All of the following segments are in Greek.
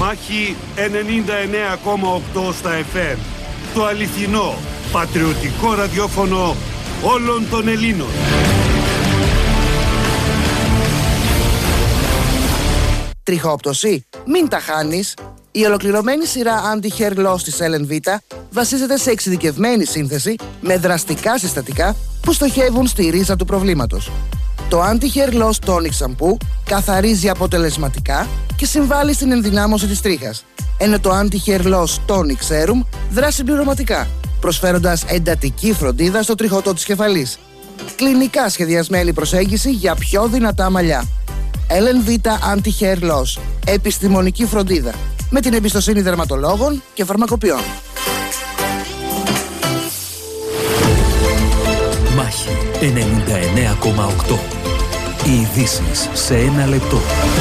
Μάχη 99,8 στα FM. Το αληθινό, πατριωτικό ραδιόφωνο όλων των Ελλήνων. Τριχόπτωση? Μην τα χάνεις! Η ολοκληρωμένη σειρά Anti-Hair Loss της LNV βασίζεται σε εξειδικευμένη σύνθεση με δραστικά συστατικά που στοχεύουν στη ρίζα του προβλήματος. Το Anti-Hair Loss Tonic Shampoo καθαρίζει αποτελεσματικά και συμβάλλει στην ενδυνάμωση της τρίχας, ενώ το Anti-Hair Loss Tonic Serum δράσει συμπληρωματικά, προσφέροντας εντατική φροντίδα στο τριχωτό της κεφαλής. Κλινικά σχεδιασμένη προσέγγιση για πιο δυνατά μαλλιά. LNV Anti-Hair Loss. Επιστημονική φροντίδα με την εμπιστοσύνη δερματολόγων και φαρμακοποιών. Μάχη 99,8. Οι ειδήσεις σε ένα λεπτό.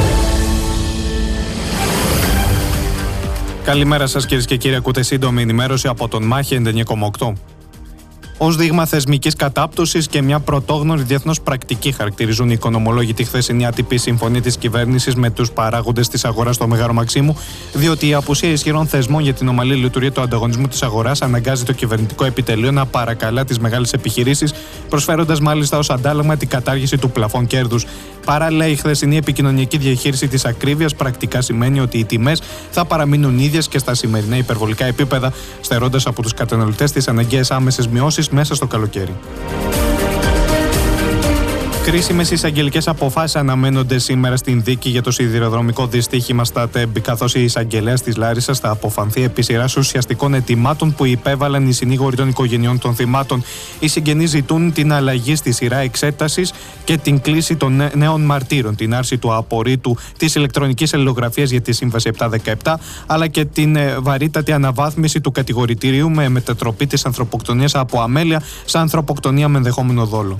Καλημέρα σας κυρίες και κύριοι, ακούτε σύντομη ενημέρωση από τον Μάχη 99,8. Ως δείγμα θεσμικής κατάπτωσης και μια πρωτόγνωρη διεθνώς πρακτική χαρακτηρίζουν οι οικονομολόγοι τη χθεσινή άτυπη συμφωνία της κυβέρνησης με τους παράγοντες της αγοράς στο Μεγάρο Μαξίμου, διότι η απουσία ισχυρών θεσμών για την ομαλή λειτουργία του ανταγωνισμού της αγοράς αναγκάζει το κυβερνητικό επιτελείο να παρακαλά τις μεγάλες επιχειρήσεις, προσφέροντας μάλιστα ως αντάλλαγμα την κατάργηση του πλαφών κέρδους. Παράλληλα, η χθεσινή επικοινωνιακή διαχείριση της ακρίβειας πρακτικά σημαίνει ότι οι τιμές θα παραμείνουν ίδιες και στα σημερινά υπερβολικά επίπεδα, στερώντας από τους καταναλωτές τις αναγκαίες άμεσες μειώσεις μέσα στο καλοκαίρι. Κρίσιμες εισαγγελικές αποφάσεις αναμένονται σήμερα στην δίκη για το σιδηροδρομικό δυστύχημα στα Τέμπη, καθώς η εισαγγελέας της Λάρισσας θα αποφανθεί επί σειράς ουσιαστικών αιτημάτων που υπέβαλαν οι συνήγοροι των οικογενειών των θυμάτων. Οι συγγενείς ζητούν την αλλαγή στη σειρά εξέτασης και την κλίση των νέων μαρτύρων, την άρση του απορρίτου της ηλεκτρονικής αλληλογραφίας για τη Σύμβαση 717, αλλά και την βαρύτατη αναβάθμιση του κατηγορητηρίου με μετατροπή της ανθρωποκτονίας από αμέλεια σε ανθρωποκτονία με ενδεχόμενο δόλο.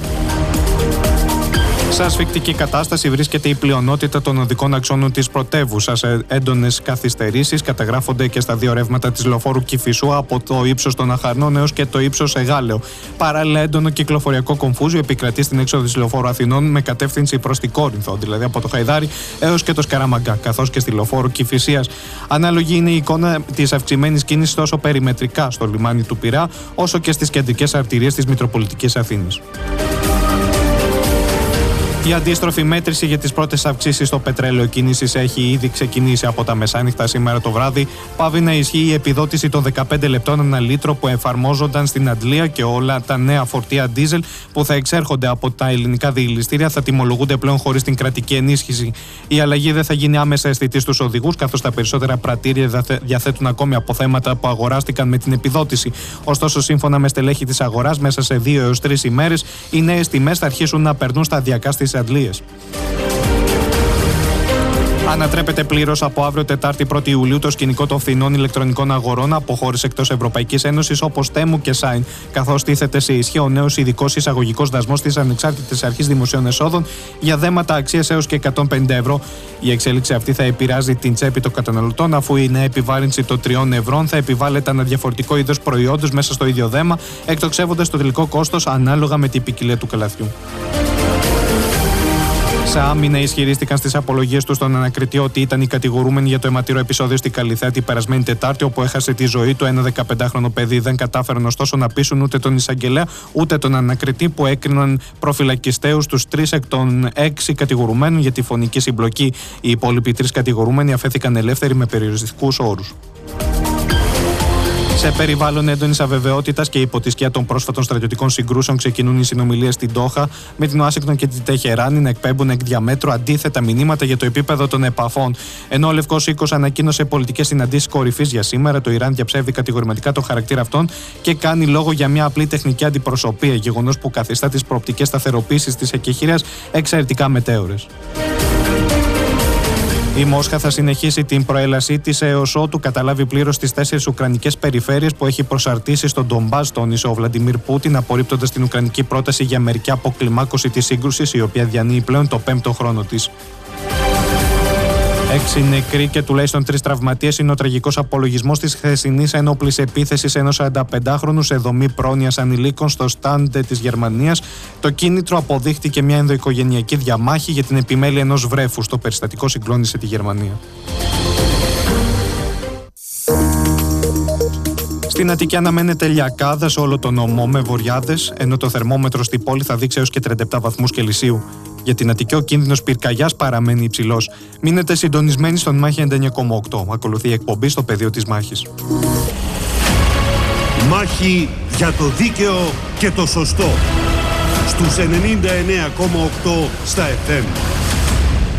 Σε ασφικτική κατάσταση βρίσκεται η πλειονότητα των οδικών αξώνων της πρωτεύουσας. Έντονες καθυστερήσεις καταγράφονται και στα δύο ρεύματα της λεωφόρου Κηφισού από το ύψος των Αχαρνών έως και το ύψος Εγάλεο. Παράλληλα, έντονο κυκλοφοριακό κομφούζιο επικρατεί στην έξοδο της λεωφόρου Αθηνών με κατεύθυνση προς την Κόρινθο, δηλαδή από το Χαϊδάρι έως και το Σκαραμαγκά, καθώς και στη λεωφόρου Κηφισίας. Ανάλογη είναι η εικόνα της αυξημένης κίνησης τόσο περιμετρικά στο λιμάνι του Πειραιά, όσο και στις κεντρικές αρτηρίες της Μητροπολιτικής Αθήνης. Η αντίστροφη μέτρηση για τις πρώτες αυξήσεις στο πετρέλαιο κίνησης έχει ήδη ξεκινήσει από τα μεσάνυχτα σήμερα το βράδυ. Πάβει να ισχύει η επιδότηση των 15 λεπτών ανά λίτρο που εφαρμόζονταν στην Αντλία και όλα τα νέα φορτία ντίζελ που θα εξέρχονται από τα ελληνικά διελιστήρια θα τιμολογούνται πλέον χωρίς την κρατική ενίσχυση. Η αλλαγή δεν θα γίνει άμεσα αισθητή στους οδηγούς, καθώς τα περισσότερα πρατήρια διαθέτουν ακόμη αποθέματα που αγοράστηκαν με την επιδότηση. Ωστόσο, σύμφωνα με στελέχη της αγοράς, μέσα σε 2 έως 3 ημέρες οι νέες τιμές θα αρχίσουν να περνούν σταδιακά στις αντλίες. Ανατρέπεται πλήρως από αύριο Τετάρτη 1η Ιουλίου το σκηνικό των φθηνών ηλεκτρονικών αγορών από χώρες εκτός Ευρωπαϊκής Ένωσης όπως Τέμου και Σάιν, καθώς τίθεται σε ισχύ ο νέος ειδικός εισαγωγικός δασμός της Ανεξάρτητης Αρχής Δημοσίων Εσόδων για δέματα αξίας έως και 150 ευρώ. Η εξέλιξη αυτή θα επηρεάζει την τσέπη των καταναλωτών, αφού η νέα επιβάρυνση των 3 ευρώ θα επιβάλλεται ανά διαφορετικό είδος προϊόντος μέσα στο ίδιο δέμα, εκτοξεύοντας το τελικό κόστος ανάλογα με την ποικιλία του καλαθιού. Σε άμυνα ισχυρίστηκαν στις απολογίες του στον ανακριτή ότι ήταν οι κατηγορούμενοι για το αιματηρό επεισόδιο στη Καλιθέα την περασμένη Τετάρτη, όπου έχασε τη ζωή του ένα 15χρονο παιδί. Δεν κατάφεραν ωστόσο να πείσουν ούτε τον εισαγγελέα ούτε τον ανακριτή, που έκριναν προφυλακιστέους τους 3 εκ των 6 κατηγορουμένων για τη φωνική συμπλοκή. Οι υπόλοιποι 3 κατηγορούμενοι αφέθηκαν ελεύθεροι με περιοριστικούς όρους. Σε περιβάλλον έντονης αβεβαιότητας και υπό τη σκιά των πρόσφατων στρατιωτικών συγκρούσεων, ξεκινούν οι συνομιλίες στην Ντόχα, με την Ουάσιγκτον και την Τεχεράνη να εκπέμπουν εκ διαμέτρου αντίθετα μηνύματα για το επίπεδο των επαφών. Ενώ ο Λευκός Οίκος ανακοίνωσε πολιτικές συναντήσεις κορυφής για σήμερα, το Ιράν διαψεύδει κατηγορηματικά τον χαρακτήρα αυτών και κάνει λόγο για μια απλή τεχνική αντιπροσωπεία, γεγονός που καθιστά τις προοπτικές σταθεροποίησης της εκεχηρίας εξαιρετικά μετέωρες. Η Μόσχα θα συνεχίσει την προέλασή της έως ότου καταλάβει πλήρως τις 4 ουκρανικές περιφέρειες που έχει προσαρτήσει στον Ντομπάς, τόνισε ο Βλαντιμίρ Πούτιν, απορρίπτοντας την ουκρανική πρόταση για μερική αποκλιμάκωση της σύγκρουσης, η οποία διανύει πλέον το 5ο χρόνο της. 6 νεκροί και τουλάχιστον 3 τραυματίες είναι ο τραγικός απολογισμός της χθεσινής ένοπλης επίθεσης ενός 45χρονου σε δομή πρόνοιας ανηλίκων στο Στάντε της Γερμανίας. Το κίνητρο αποδείχτηκε μια ενδοοικογενειακή διαμάχη για την επιμέλεια ενός βρέφους. Το περιστατικό συγκλώνησε τη Γερμανία. Στην Αττική αναμένεται λιακάδα σε όλο τον νομό με βοριάδες, ενώ το θερμόμετρο στην πόλη θα δείξει έως και 37 βαθμούς Κελσίου. Για την Αττική ο κίνδυνος πυρκαγιάς παραμένει υψηλός. Μείνετε συντονισμένοι στον Μάχη 99,8. Ακολουθεί η εκπομπή στο πεδίο της μάχης. Μάχη για το δίκαιο και το σωστό. Στους 99,8 στα FM.